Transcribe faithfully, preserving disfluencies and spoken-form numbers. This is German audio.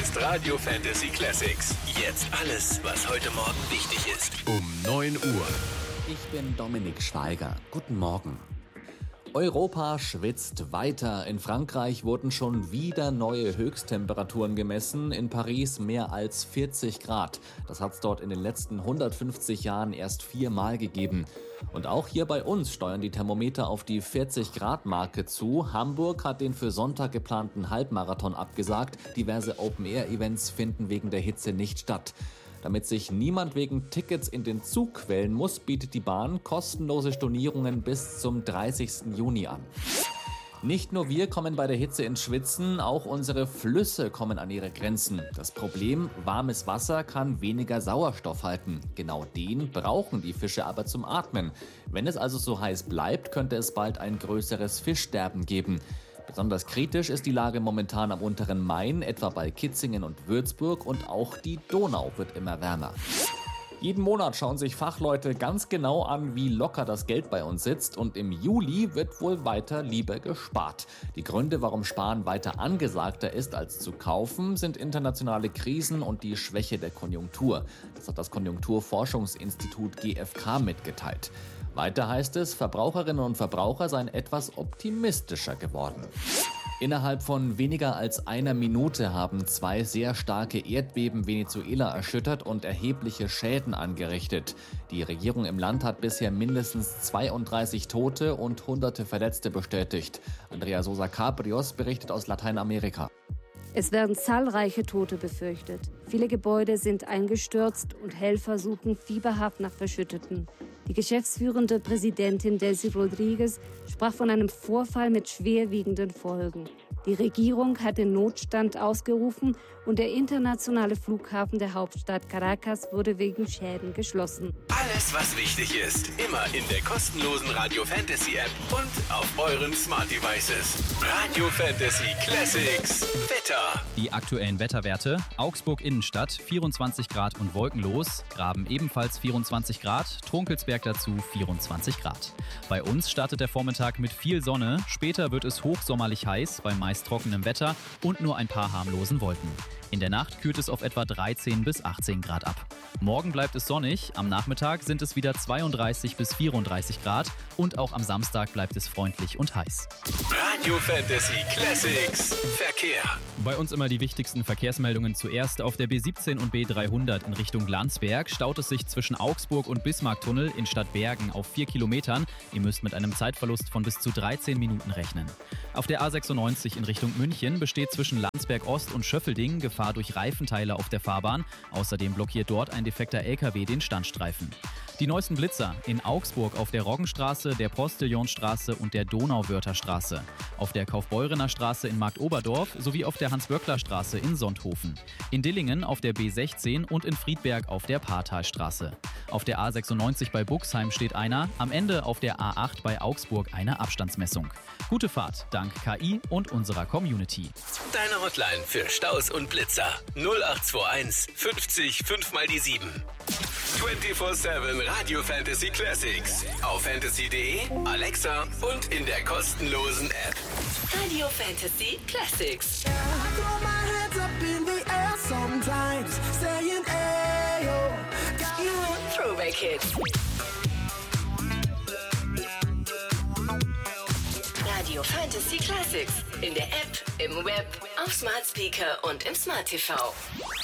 ist Radio Fantasy Classics. Jetzt alles, was heute Morgen wichtig ist. Um neun Uhr. Ich bin Dominik Schweiger. Guten Morgen. Europa schwitzt weiter. In Frankreich wurden schon wieder neue Höchsttemperaturen gemessen. In Paris mehr als vierzig Grad. Das hat es dort in den letzten hundertfünfzig Jahren erst viermal gegeben. Und auch hier bei uns steuern die Thermometer auf die vierzig Grad Marke zu. Hamburg hat den für Sonntag geplanten Halbmarathon abgesagt. Diverse Open-Air-Events finden wegen der Hitze nicht statt. Damit sich niemand wegen Tickets in den Zug quälen muss, bietet die Bahn kostenlose Stornierungen bis zum dreißigsten Juni an. Nicht nur wir kommen bei der Hitze ins Schwitzen, auch unsere Flüsse kommen an ihre Grenzen. Das Problem, warmes Wasser kann weniger Sauerstoff halten. Genau den brauchen die Fische aber zum Atmen. Wenn es also so heiß bleibt, könnte es bald ein größeres Fischsterben geben. Besonders kritisch ist die Lage momentan am unteren Main, etwa bei Kitzingen und Würzburg, und auch die Donau wird immer wärmer. Jeden Monat schauen sich Fachleute ganz genau an, wie locker das Geld bei uns sitzt, und im Juli wird wohl weiter lieber gespart. Die Gründe, warum Sparen weiter angesagter ist als zu kaufen, sind internationale Krisen und die Schwäche der Konjunktur. Das hat das Konjunkturforschungsinstitut G F K mitgeteilt. Weiter heißt es, Verbraucherinnen und Verbraucher seien etwas optimistischer geworden. Innerhalb von weniger als einer Minute haben zwei sehr starke Erdbeben Venezuela erschüttert und erhebliche Schäden angerichtet. Die Regierung im Land hat bisher mindestens zweiunddreißig Tote und hunderte Verletzte bestätigt. Andrea Sosa Cabrios berichtet aus Lateinamerika. Es werden zahlreiche Tote befürchtet. Viele Gebäude sind eingestürzt und Helfer suchen fieberhaft nach Verschütteten. Die geschäftsführende Präsidentin Delcy Rodriguez sprach von einem Vorfall mit schwerwiegenden Folgen. Die Regierung hat den Notstand ausgerufen und der internationale Flughafen der Hauptstadt Caracas wurde wegen Schäden geschlossen. Alles, was wichtig ist, immer in der kostenlosen Radio Fantasy App und auf euren Smart Devices. Radio Fantasy Classics Wetter. Die aktuellen Wetterwerte: Augsburg Innenstadt vierundzwanzig Grad und wolkenlos, Graben ebenfalls vierundzwanzig Grad, Trunkelsberg dazu vierundzwanzig Grad. Bei uns startet der Vormittag mit viel Sonne, später wird es hochsommerlich heiß bei meist trockenem Wetter und nur ein paar harmlosen Wolken. In der Nacht kühlt es auf etwa dreizehn bis achtzehn Grad ab. Morgen bleibt es sonnig, am Nachmittag sind es wieder zweiunddreißig bis vierunddreißig Grad und auch am Samstag bleibt es freundlich und heiß. Radio Fantasy Classics Verkehr. Bei uns immer die wichtigsten Verkehrsmeldungen zuerst. Auf der B siebzehn und B dreihundert in Richtung Landsberg staut es sich zwischen Augsburg und Bismarcktunnel in Stadt Bergen auf vier Kilometern. Ihr müsst mit einem Zeitverlust von bis zu dreizehn Minuten rechnen. Auf der A sechsundneunzig in Richtung München besteht zwischen Landsberg Ost und Schöffelding Gefahr durch Reifenteile auf der Fahrbahn. Außerdem blockiert dort ein defekter L K W den Standstreifen. Die neuesten Blitzer in Augsburg auf der Roggenstraße, der Postillonstraße und der Donauwörtherstraße. Auf der Kaufbeurener Straße in Marktoberdorf sowie auf der Hans-Böckler-Straße in Sonthofen. In Dillingen auf der B sechzehn und in Friedberg auf der Paartalstraße. Auf der A sechsundneunzig bei Buxheim steht einer, am Ende auf der A acht bei Augsburg eine Abstandsmessung. Gute Fahrt dank K I und unserer Community. Deine Hotline für Staus und Blitzer null acht zwei eins fünfzig fünf mal die sieben. vierundzwanzig sieben Radio Fantasy Classics auf fantasy punkt de, Alexa und in der kostenlosen App. Radio Fantasy Classics. Throwback Hits. Radio Fantasy Classics in der App, im Web, auf Smart Speaker und im Smart T V.